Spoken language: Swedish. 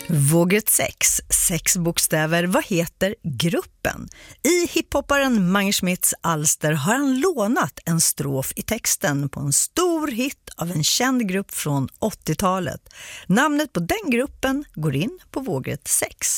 Vågrätt 6, 6 bokstäver. Vad heter gruppen? I hiphopparen Mange Schmidts alster har han lånat en strof i texten på en stor hit av en känd grupp från 80-talet. Namnet på den gruppen går in på vågrätt 6.